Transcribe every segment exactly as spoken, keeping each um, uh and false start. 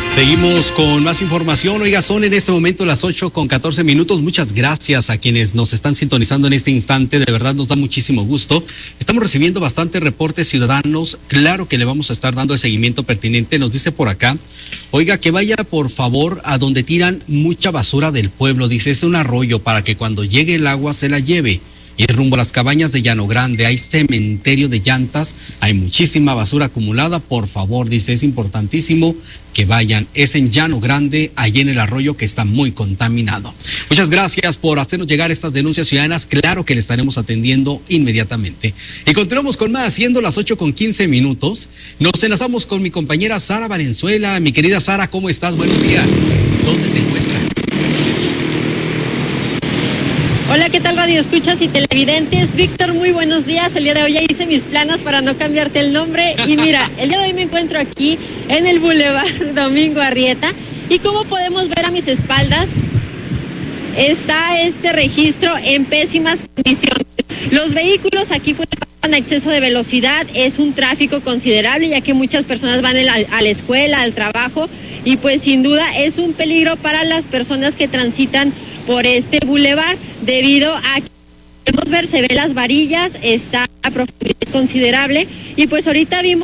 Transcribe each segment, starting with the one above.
Seguimos con más información. Oiga, son en este momento las ocho con catorce minutos. Muchas gracias a quienes nos están sintonizando en este instante. De verdad nos da muchísimo gusto. Estamos recibiendo bastantes reportes ciudadanos. Claro que le vamos a estar dando el seguimiento pertinente. Nos dice por acá, oiga, que vaya por favor a donde tiran mucha basura del pueblo. Dice, es un arroyo para que cuando llegue el agua se la lleve. Y rumbo a las cabañas de Llano Grande, hay cementerio de llantas, hay muchísima basura acumulada. Por favor, dice, es importantísimo que vayan. Es en Llano Grande, allí en el arroyo que está muy contaminado. Muchas gracias por hacernos llegar estas denuncias ciudadanas. Claro que le estaremos atendiendo inmediatamente. Y continuamos con más, siendo las ocho con quince minutos. Nos enlazamos con mi compañera Sara Valenzuela. Mi querida Sara, ¿cómo estás? Buenos días. ¿Dónde te encuentras? Hola, ¿qué tal radio escuchas y televidentes? Víctor, muy buenos días. El día de hoy ya hice mis planas para no cambiarte el nombre. Y mira, el día de hoy me encuentro aquí en el Boulevard Domingo Arrieta. Y como podemos ver a mis espaldas, está este registro en pésimas condiciones. Los vehículos aquí pues van a exceso de velocidad, es un tráfico considerable ya que muchas personas van a la escuela, al trabajo y pues sin duda es un peligro para las personas que transitan por este bulevar debido a que podemos ver, se ven las varillas, está a profundidad considerable y pues ahorita vimos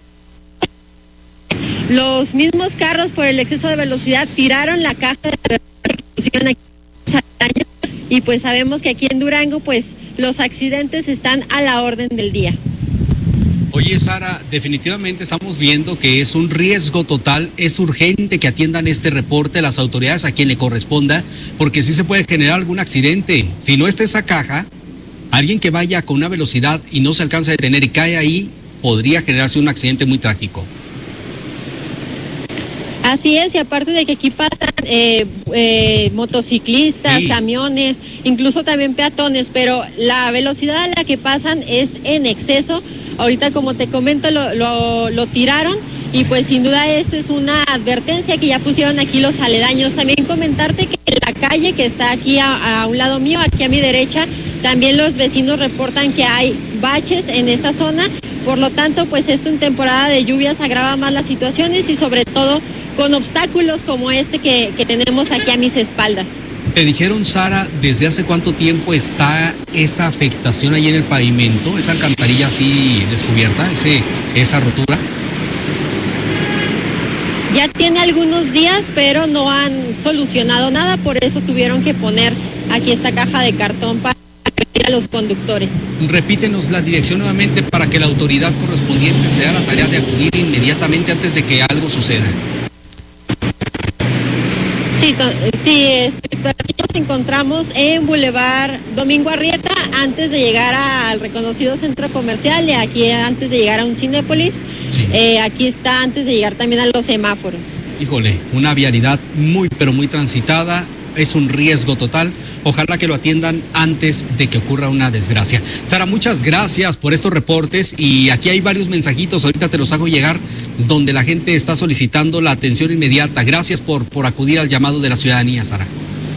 los mismos carros por el exceso de velocidad tiraron la caja de que pusieron aquí y pues sabemos que aquí en Durango pues los accidentes están a la orden del día. Oye, Sara, definitivamente estamos viendo que es un riesgo total, es urgente que atiendan este reporte las autoridades a quien le corresponda, porque sí se puede generar algún accidente. Si no está esa caja, alguien que vaya con una velocidad y no se alcanza a detener y cae ahí, podría generarse un accidente muy trágico. Así es, y aparte de que aquí pasan eh, eh, motociclistas, sí, camiones, incluso también peatones, pero la velocidad a la que pasan es en exceso. Ahorita, como te comento, lo, lo, lo tiraron y pues sin duda esto es una advertencia que ya pusieron aquí los aledaños. También comentarte que en la calle que está aquí a, a un lado mío, aquí a mi derecha, también los vecinos reportan que hay baches en esta zona. Por lo tanto, pues esto en temporada de lluvias agrava más las situaciones y sobre todo con obstáculos como este que, que tenemos aquí a mis espaldas. ¿Te dijeron, Sara, desde hace cuánto tiempo está esa afectación ahí en el pavimento, esa alcantarilla así descubierta, ese, esa rotura? Ya tiene algunos días, pero no han solucionado nada, por eso tuvieron que poner aquí esta caja de cartón para a los conductores. Repítenos la dirección nuevamente para que la autoridad correspondiente se haga la tarea de acudir inmediatamente antes de que algo suceda. Sí, sí, este, aquí nos encontramos en Boulevard Domingo Arrieta, antes de llegar a, al reconocido centro comercial y aquí antes de llegar a un Cinépolis. Sí. Eh, aquí está antes de llegar también a los semáforos. Híjole, una vialidad muy pero muy transitada. Es un riesgo total. Ojalá que lo atiendan antes de que ocurra una desgracia. Sara, muchas gracias por estos reportes y aquí hay varios mensajitos, ahorita te los hago llegar, donde la gente está solicitando la atención inmediata. Gracias por, por acudir al llamado de la ciudadanía, Sara.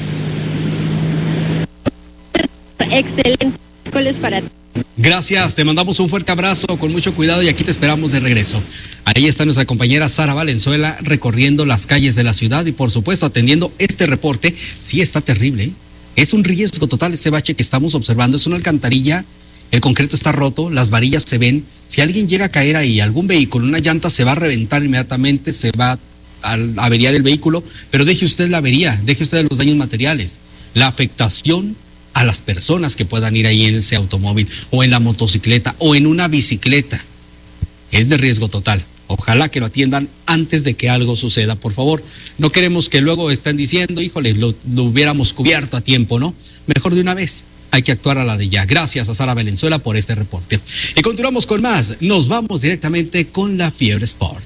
Excelente miércoles para ti. Gracias, te mandamos un fuerte abrazo, con mucho cuidado y aquí te esperamos de regreso. Ahí está nuestra compañera Sara Valenzuela recorriendo las calles de la ciudad y por supuesto atendiendo este reporte. Sí está terrible, ¿eh? Es un riesgo total ese bache que estamos observando, es una alcantarilla, el concreto está roto, las varillas se ven. Si alguien llega a caer ahí, algún vehículo, una llanta se va a reventar inmediatamente, se va a averiar el vehículo, pero deje usted la avería, deje usted los daños materiales, la afectación a las personas que puedan ir ahí en ese automóvil o en la motocicleta o en una bicicleta. Es de riesgo total. Ojalá que lo atiendan antes de que algo suceda, por favor. No queremos que luego estén diciendo, híjole, lo, lo hubiéramos cubierto a tiempo, ¿no? Mejor de una vez. Hay que actuar a la de ya. Gracias a Sara Valenzuela por este reporte. Y continuamos con más. Nos vamos directamente con la Fiebre Sports.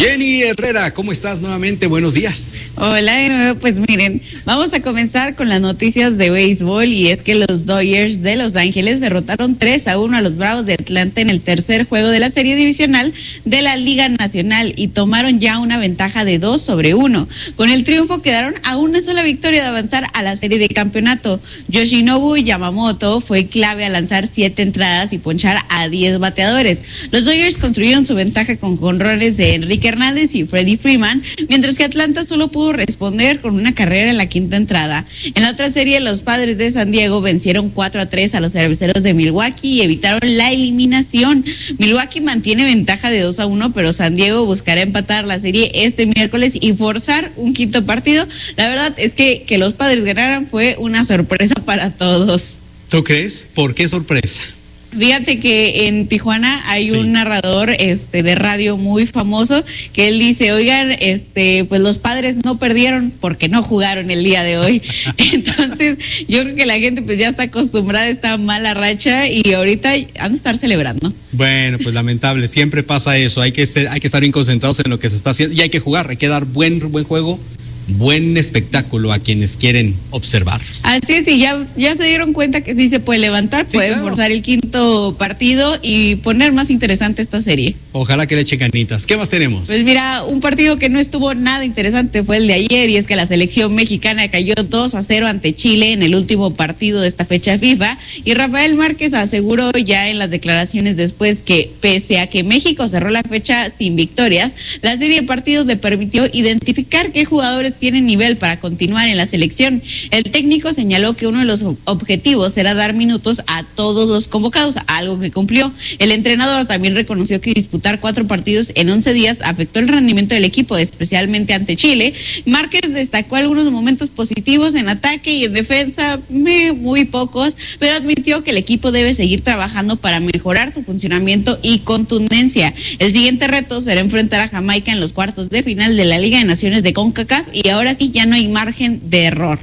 Jenny Herrera, ¿cómo estás nuevamente? Buenos días. Hola de nuevo, pues miren, vamos a comenzar con las noticias de béisbol y es que los Dodgers de Los Ángeles derrotaron tres a uno a los Bravos de Atlanta en el tercer juego de la serie divisional de la Liga Nacional y tomaron ya una ventaja de dos sobre uno. Con el triunfo quedaron a una sola victoria de avanzar a la serie de campeonato. Yoshinobu Yamamoto fue clave al lanzar siete entradas y ponchar a diez bateadores. Los Dodgers construyeron su ventaja con jonrones de Enrique Hernández y Freddie Freeman, mientras que Atlanta solo pudo responder con una carrera en la quinta entrada. En la otra serie, los Padres de San Diego vencieron cuatro a tres a los Cerveceros de Milwaukee y evitaron la eliminación. Milwaukee mantiene ventaja de dos a uno, pero San Diego buscará empatar la serie este miércoles y forzar un quinto partido. La verdad es que que los Padres ganaran fue una sorpresa para todos. ¿Tú crees? ¿Por qué sorpresa? Fíjate que en Tijuana hay sí. un narrador este de radio muy famoso que él dice, oigan, este pues los Padres no perdieron porque no jugaron el día de hoy. Entonces yo creo que la gente pues ya está acostumbrada a esta mala racha y ahorita han de estar celebrando. Bueno, pues lamentable, siempre pasa eso, hay que ser, hay que estar bien concentrados en lo que se está haciendo y hay que jugar, hay que dar buen, buen juego. Buen espectáculo a quienes quieren observarlos. Así es, y ya, ya se dieron cuenta que sí se puede levantar, sí, pueden claro. forzar el quinto partido y poner más interesante esta serie. Ojalá que le echen ganitas. ¿Qué más tenemos? Pues mira, un partido que no estuvo nada interesante fue el de ayer y es que la selección mexicana cayó dos a cero ante Chile en el último partido de esta fecha FIFA y Rafael Márquez aseguró ya en las declaraciones después que pese a que México cerró la fecha sin victorias, la serie de partidos le permitió identificar qué jugadores tienen nivel para continuar en la selección. El técnico señaló que uno de los objetivos será dar minutos a todos los convocados, algo que cumplió. El entrenador también reconoció que disputar cuatro partidos en once días afectó el rendimiento del equipo, especialmente ante Chile. Márquez destacó algunos momentos positivos en ataque y en defensa, muy pocos, pero admitió que el equipo debe seguir trabajando para mejorar su funcionamiento y contundencia. El siguiente reto será enfrentar a Jamaica en los cuartos de final de la Liga de Naciones de CONCACAF y ahora sí ya no hay margen de error.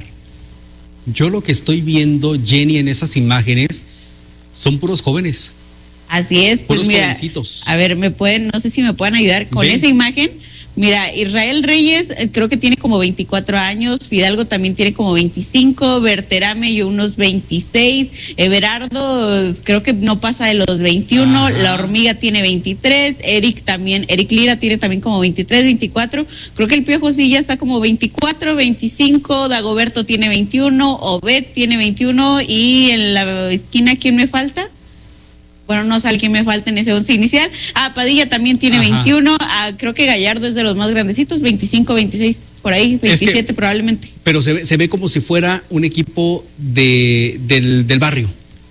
Yo lo que estoy viendo, Jenny, en esas imágenes son puros jóvenes. Así es, pues puros mira, jovencitos. A ver, me pueden, no sé si me pueden ayudar con Ven. esa imagen. Mira, Israel Reyes eh, creo que tiene como veinticuatro años, Fidalgo también tiene como veinticinco, Berterame y unos veintiséis, Everardo creo que no pasa de los veintiuno, Ajá. La Hormiga tiene veintitrés, Eric también, Eric Lira tiene también como veintitrés, veinticuatro, creo que el Piojo sí ya está como veinticuatro, veinticinco, Dagoberto tiene veintiuno, Obed tiene veintiuno y en la esquina, ¿quién me falta? Bueno, no sé a quién me falta en ese once inicial. Ah, Padilla también tiene Ajá. veintiuno. Ah, creo que Gallardo es de los más grandecitos, veinticinco, veintiséis, por ahí, veintisiete es que, probablemente. Pero se ve, se ve como si fuera un equipo de, del, del barrio.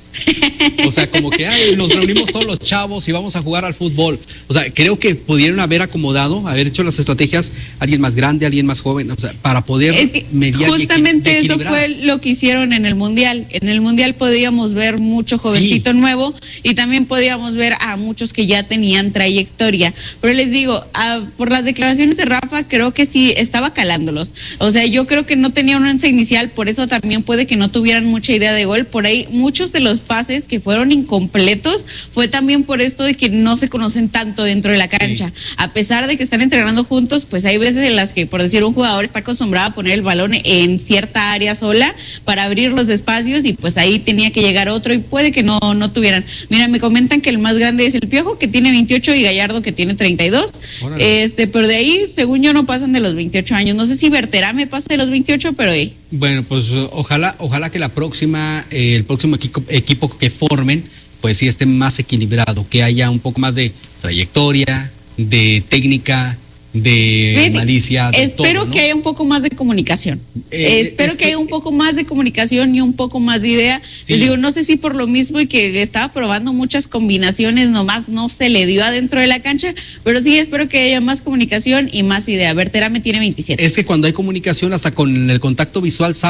O sea, como que ay, nos reunimos todos los chavos y vamos a jugar al fútbol. O sea, creo que pudieron haber acomodado, haber hecho las estrategias, alguien más grande, alguien más joven, o sea, para poder es que mediar. Justamente y, y eso fue lo que hicieron en el Mundial. En el Mundial podíamos ver mucho jovencito sí. nuevo y también podíamos ver a muchos que ya tenían trayectoria. Pero les digo, a, por las declaraciones de Rafa, creo que sí estaba calándolos. O sea, yo creo que no tenía un once inicial, por eso también puede que no tuvieran mucha idea de gol. Por ahí muchos de los pases que fueron incompletos fue también por esto de que no se conocen tanto dentro de la cancha. Sí. A pesar de que están entrenando juntos, pues hay veces en las que, por decir, un jugador está acostumbrado a poner el balón en cierta área sola para abrir los espacios y pues ahí tenía que llegar otro y puede que no, no tuvieran. Mira, me comentan que el más grande es el Piojo, que tiene veintiocho, y Gallardo, que tiene treinta y dos. Órale. Este, pero de ahí, según yo, no pasan de los veintiocho años. No sé si Berterame pasa de los veintiocho, pero ahí. Bueno, pues ojalá, ojalá que la próxima, eh, el próximo equipo, equipo que formen, pues sí esté más equilibrado, que haya un poco más de trayectoria, de técnica, de Fíjate, malicia. De espero todo, ¿no? que haya un poco más de comunicación. Eh, espero es que, que haya un poco más de comunicación y un poco más de idea. Sí. Les digo, no sé si por lo mismo y que estaba probando muchas combinaciones, nomás no se le dio adentro de la cancha, pero sí espero que haya más comunicación y más idea. Berterame tiene veintisiete. Es que cuando hay comunicación, hasta con el contacto visual, sabes.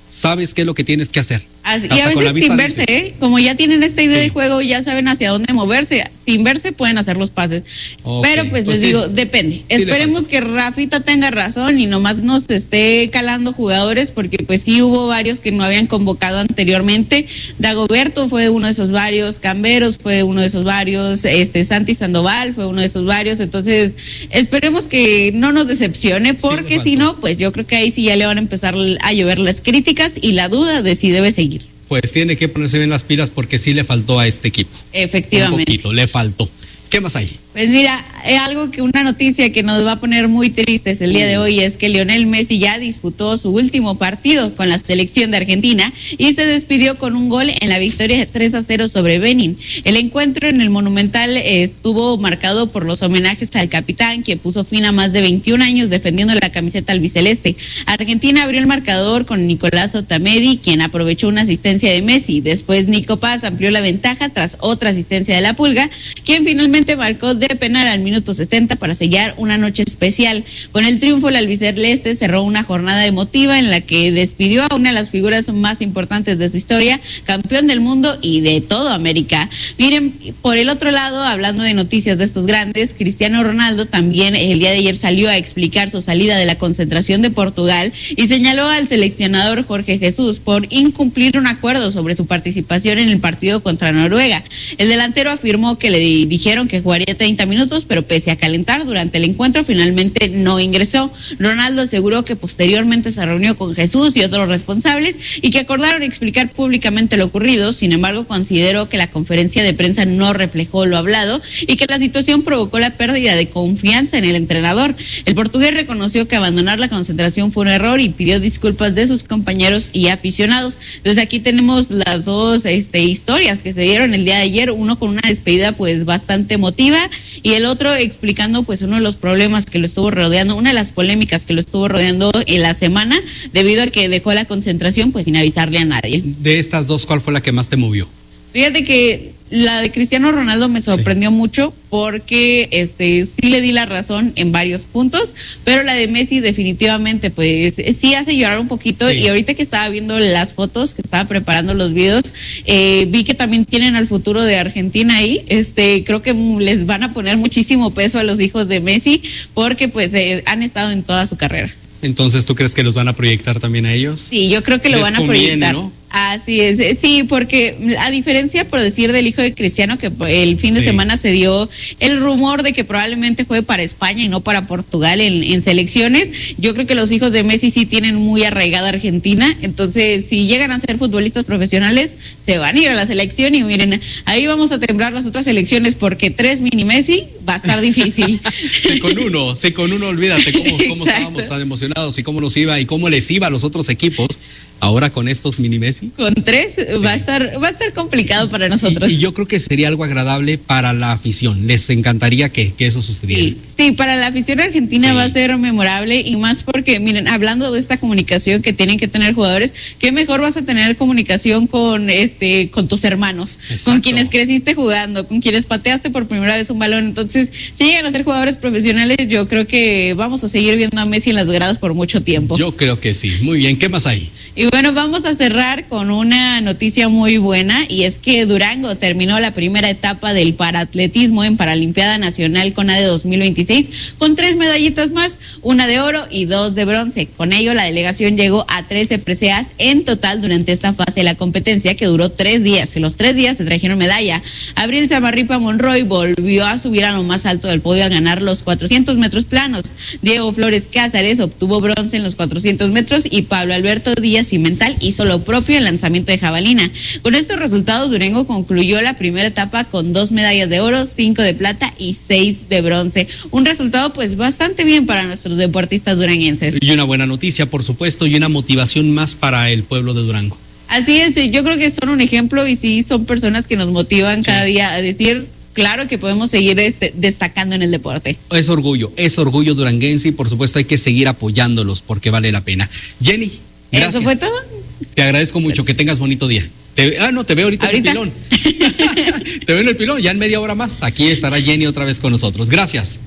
sabes qué es lo que tienes que hacer. Así, y a veces sin verse, ¿eh? Como ya tienen esta idea sí. de juego, ya saben hacia dónde moverse. Sin verse pueden hacer los pases. Okay. Pero pues, pues les sí. digo, depende. Sí, Esperemos que Rafita tenga razón y nomás nos esté calando jugadores, porque pues sí hubo varios que no habían convocado anteriormente. Dagoberto fue uno de esos varios, Camberos fue uno de esos varios, este Santi Sandoval fue uno de esos varios. Entonces, esperemos que no nos decepcione, porque sí, si no, pues yo creo que ahí sí ya le van a empezar a llover las críticas y la duda de si debe seguir. Pues tiene que ponerse bien las pilas, porque sí le faltó a este equipo. Efectivamente. Un poquito, le faltó. ¿Qué más hay? Pues mira, es algo que una noticia que nos va a poner muy tristes el día de hoy es que Lionel Messi ya disputó su último partido con la selección de Argentina y se despidió con un gol en la victoria tres a cero sobre Benin. El encuentro en el Monumental estuvo marcado por los homenajes al capitán, que puso fin a más de veintiún años defendiendo la camiseta albiceleste. Argentina abrió el marcador con Nicolás Otamendi, quien aprovechó una asistencia de Messi. Después Nico Paz amplió la ventaja tras otra asistencia de la Pulga, quien finalmente marcó de penal al minuto setenta para sellar una noche especial. Con el triunfo, el albiceleste cerró una jornada emotiva en la que despidió a una de las figuras más importantes de su historia, campeón del mundo y de todo América. Miren, por el otro lado, hablando de noticias de estos grandes, Cristiano Ronaldo también el día de ayer salió a explicar su salida de la concentración de Portugal y señaló al seleccionador Jorge Jesús por incumplir un acuerdo sobre su participación en el partido contra Noruega. El delantero afirmó que le dijeron que jugaría treinta minutos, pero pese a calentar durante el encuentro, finalmente no ingresó. Ronaldo aseguró que posteriormente se reunió con Jesús y otros responsables y que acordaron explicar públicamente lo ocurrido. Sin embargo, consideró que la conferencia de prensa no reflejó lo hablado y que la situación provocó la pérdida de confianza en el entrenador. El portugués reconoció que abandonar la concentración fue un error y pidió disculpas de sus compañeros y aficionados. Entonces aquí tenemos las dos este, historias que se dieron el día de ayer, uno con una despedida pues bastante emotiva y el otro explicando pues uno de los problemas que lo estuvo rodeando, una de las polémicas que lo estuvo rodeando en la semana, debido a que dejó la concentración pues sin avisarle a nadie. De estas dos, ¿cuál fue la que más te movió? Fíjate que la de Cristiano Ronaldo me sorprendió sí. mucho, porque este sí le di la razón en varios puntos, pero la de Messi definitivamente pues sí hace llorar un poquito. Sí. Y ahorita que estaba viendo las fotos, que estaba preparando los videos, eh, vi que también tienen al futuro de Argentina ahí. Este creo que les van a poner muchísimo peso a los hijos de Messi, porque pues eh, han estado en toda su carrera. Entonces, ¿tú crees que los van a proyectar también a ellos? Sí, yo creo que lo Les van a conviene, proyectar. ¿no? Así es, sí, porque a diferencia, por decir, del hijo de Cristiano, que el fin de Sí. semana se dio el rumor de que probablemente juegue para España y no para Portugal en, en selecciones, yo creo que los hijos de Messi sí tienen muy arraigada Argentina. Entonces, si llegan a ser futbolistas profesionales, se van a ir a la selección y miren, ahí vamos a temblar las otras selecciones, porque tres mini Messi va a estar difícil. Sí, con uno, sí, con uno, olvídate cómo, cómo estábamos tan emocionados y cómo nos iba y cómo les iba a los otros equipos. Ahora con estos mini Messi. Con tres sí. va a estar va a estar complicado para nosotros. Y, y yo creo que sería algo agradable para la afición. Les encantaría que, que eso sucediera. Sí, sí, para la afición argentina Sí. va a ser memorable, y más porque, miren, hablando de esta comunicación que tienen que tener jugadores, qué mejor vas a tener comunicación con este con tus hermanos, Exacto. con quienes creciste jugando, con quienes pateaste por primera vez un balón. Entonces, si llegan a ser jugadores profesionales, yo creo que vamos a seguir viendo a Messi en las gradas por mucho tiempo. Yo creo que sí. Muy bien, ¿qué más hay? Y bueno, vamos a cerrar con una noticia muy buena, y es que Durango terminó la primera etapa del paraatletismo en Paralimpiada Nacional CONADE dos mil veintiséis con tres medallitas más, una de oro y dos de bronce. Con ello, la delegación llegó a trece preseas en total durante esta fase de la competencia, que duró tres días. En los tres días se trajeron medalla. Abril Zamarripa Monroy volvió a subir a lo más alto del podio al ganar los cuatrocientos metros planos. Diego Flores Cázares obtuvo bronce en los cuatrocientos metros y Pablo Alberto Díaz Cimental hizo lo propio en lanzamiento de jabalina. Con estos resultados, Durango concluyó la primera etapa con dos medallas de oro, cinco de plata y seis de bronce. Un resultado pues bastante bien para nuestros deportistas duranguenses. Y una buena noticia, por supuesto, y una motivación más para el pueblo de Durango. Así es, yo creo que son un ejemplo, y sí son personas que nos motivan Sí. cada día a decir, claro que podemos seguir este, destacando en el deporte. Es orgullo, es orgullo duranguense, y por supuesto hay que seguir apoyándolos porque vale la pena. Jenny, gracias. ¿Eso fue todo? Te agradezco mucho, gracias. Que tengas bonito día. Te, ah, no, te veo ahorita, ¿Ahorita? en el pilón. Te veo en el pilón, ya en media hora más. Aquí estará Jenny otra vez con nosotros. Gracias.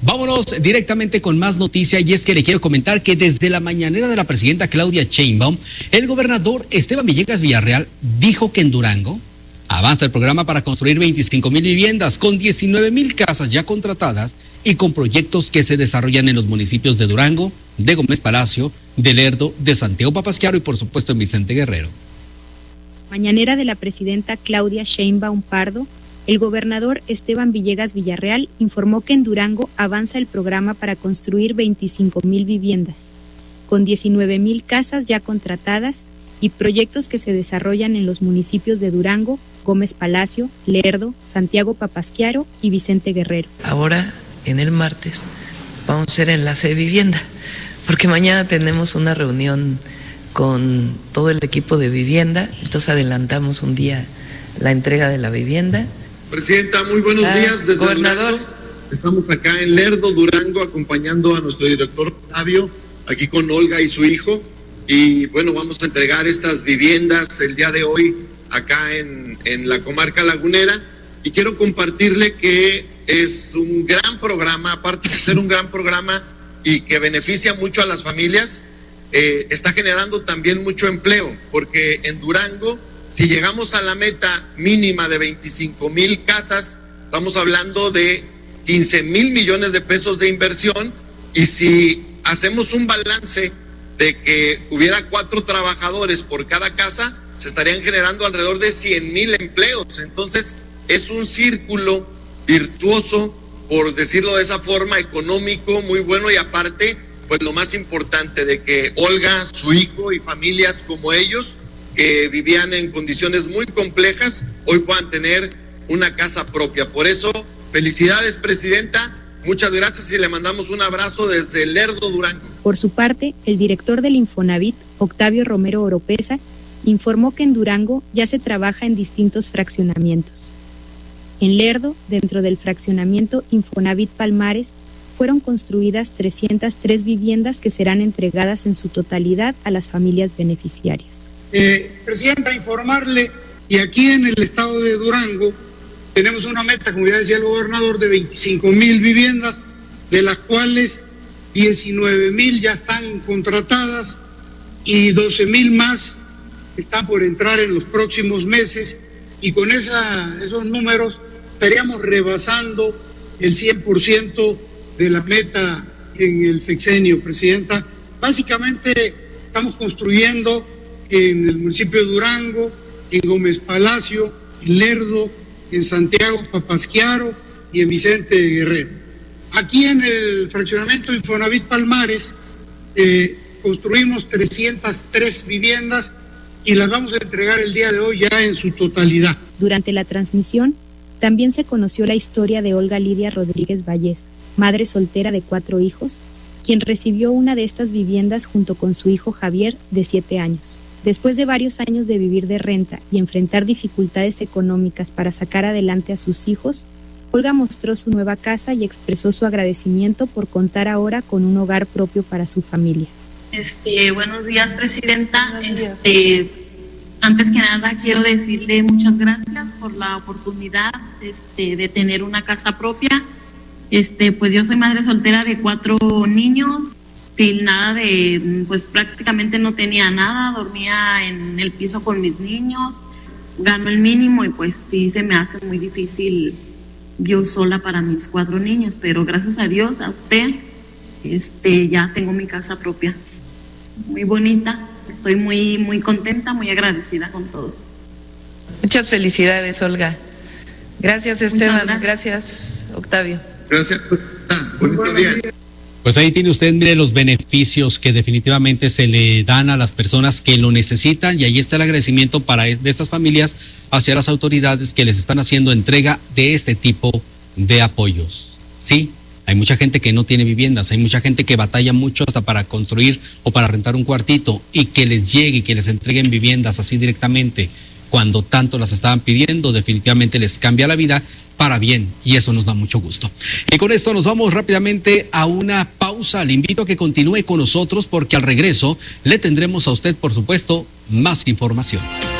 Vámonos directamente con más noticia y es que le quiero comentar que desde la mañanera de la presidenta Claudia Sheinbaum, el gobernador Esteban Villegas Villarreal dijo que en Durango avanza el programa para construir veinticinco mil viviendas con diecinueve mil casas ya contratadas y con proyectos que se desarrollan en los municipios de Durango, de Gómez Palacio, de Lerdo, de Santiago Papasquiaro y por supuesto en Vicente Guerrero. Mañanera de la presidenta Claudia Sheinbaum Pardo, el gobernador Esteban Villegas Villarreal informó que en Durango avanza el programa para construir veinticinco mil viviendas, con diecinueve mil casas ya contratadas y proyectos que se desarrollan en los municipios de Durango, Gómez Palacio, Lerdo, Santiago Papasquiaro y Vicente Guerrero. Ahora, en el martes, vamos a hacer enlace de vivienda, porque mañana tenemos una reunión con todo el equipo de vivienda, entonces adelantamos un día la entrega de la vivienda. Presidenta, muy buenos ah, días desde gobernador. Durango. Estamos acá en Lerdo, Durango, acompañando a nuestro director Octavio, aquí con Olga y su hijo. Y bueno, vamos a entregar estas viviendas el día de hoy acá en, en la comarca lagunera. Y quiero compartirle que es un gran programa, aparte de ser un gran programa y que beneficia mucho a las familias, eh, está generando también mucho empleo, porque en Durango, si llegamos a la meta mínima de veinticinco mil casas, estamos hablando de quince mil millones de pesos de inversión, y si hacemos un balance de que hubiera cuatro trabajadores por cada casa, se estarían generando alrededor de cien mil empleos. Entonces es un círculo virtuoso, por decirlo de esa forma, económico, muy bueno, y aparte, pues lo más importante, de que Olga, su hijo y familias como ellos, que vivían en condiciones muy complejas, hoy puedan tener una casa propia. Por eso, felicidades, presidenta, muchas gracias y le mandamos un abrazo desde Lerdo, Durango. Por su parte, el director del Infonavit, Octavio Romero Oropesa, informó que en Durango ya se trabaja en distintos fraccionamientos. En Lerdo, dentro del fraccionamiento Infonavit Palmares, fueron construidas trescientas tres viviendas que serán entregadas en su totalidad a las familias beneficiarias. Eh, Presidenta, informarle, y aquí en el estado de Durango tenemos una meta, como ya decía el gobernador, de veinticinco mil viviendas, de las cuales diecinueve mil ya están contratadas y doce mil más están por entrar en los próximos meses, y con esa, esos números estaríamos rebasando el cien por ciento de la meta en el sexenio, Presidenta. Básicamente estamos construyendo en el municipio de Durango, en Gómez Palacio, en Lerdo, en Santiago Papasquiaro y en Vicente Guerrero. Aquí en el fraccionamiento Infonavit Palmares eh, construimos trescientas tres viviendas y las vamos a entregar el día de hoy ya en su totalidad. Durante la transmisión, también se conoció la historia de Olga Lidia Rodríguez Vallés, madre soltera de cuatro hijos, quien recibió una de estas viviendas junto con su hijo Javier, de siete años. Después de varios años de vivir de renta y enfrentar dificultades económicas para sacar adelante a sus hijos, Olga mostró su nueva casa y expresó su agradecimiento por contar ahora con un hogar propio para su familia. Este, buenos días, presidenta. Buenos días. Este, antes que nada quiero decirle muchas gracias por la oportunidad este, de tener una casa propia. Este, pues yo soy madre soltera de cuatro niños. Sin nada de, pues prácticamente no tenía nada, dormía en el piso con mis niños, gano el mínimo y pues sí se me hace muy difícil yo sola para mis cuatro niños, pero gracias a Dios, a usted, este, ya tengo mi casa propia, muy bonita, estoy muy, muy contenta, muy agradecida con todos. Muchas felicidades, Olga. Gracias, Esteban, gracias. gracias, Octavio. Gracias, bonito día. Pues ahí tiene usted, mire, los beneficios que definitivamente se le dan a las personas que lo necesitan, y ahí está el agradecimiento para de estas familias hacia las autoridades que les están haciendo entrega de este tipo de apoyos. Sí, hay mucha gente que no tiene viviendas, hay mucha gente que batalla mucho hasta para construir o para rentar un cuartito, y que les llegue y que les entreguen viviendas así directamente cuando tanto las estaban pidiendo, definitivamente les cambia la vida para bien, y eso nos da mucho gusto. Y con esto nos vamos rápidamente a una pausa. Le invito a que continúe con nosotros, porque al regreso le tendremos a usted, por supuesto, más información.